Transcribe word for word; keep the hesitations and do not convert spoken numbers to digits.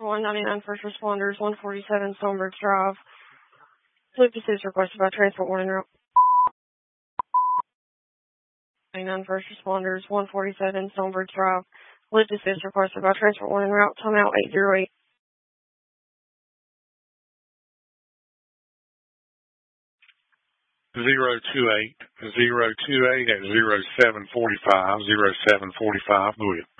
one ninety-nine First Responders, one forty-seven Songbird Drive. Fluke assist requested by Transport Warning Route. ninety-nine First Responders, one forty-seven Songbird Drive. Lift assist requested by Transport Warning Route. Timeout eight zero eight. Zero two eight, zero two eight at zero seven forty-five, zero seven forty-five, go ahead.